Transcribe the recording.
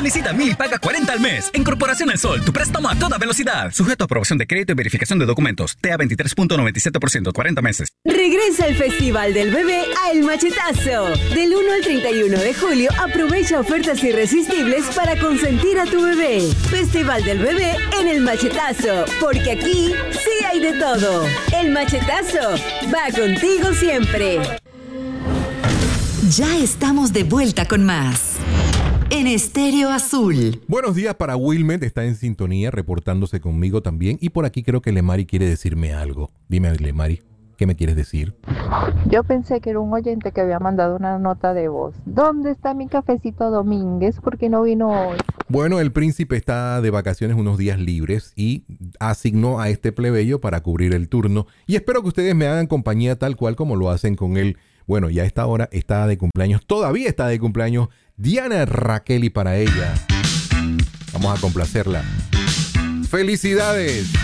Solicita 1000 y paga 40 al mes. En Corporación El Sol, tu préstamo a toda velocidad. Sujeto a aprobación de crédito y verificación de documentos. TEA 23.97%, 40 meses. Regresa el Festival del Bebé a El Machetazo. Del 1 al 31 de julio, aprovecha ofertas irresistibles para consentir a tu bebé. Festival del Bebé en El Machetazo. Porque aquí sí hay de todo. El Machetazo va contigo siempre. Ya estamos de vuelta con más en Estéreo Azul. Buenos días para Wilmet, está en sintonía, reportándose conmigo también. Y por aquí creo que Lemari quiere decirme algo. Dime, Lemari, ¿qué me quieres decir? Yo pensé que era un oyente que había mandado una nota de voz. ¿Dónde está mi cafecito Domínguez? ¿Por qué no vino hoy? Bueno, el príncipe está de vacaciones unos días libres y asignó a este plebeyo para cubrir el turno. Y espero que ustedes me hagan compañía tal cual como lo hacen con él. Bueno, ya a esta hora está de cumpleaños, todavía está de cumpleaños Diana Raquel y para ella vamos a complacerla. ¡Felicidades!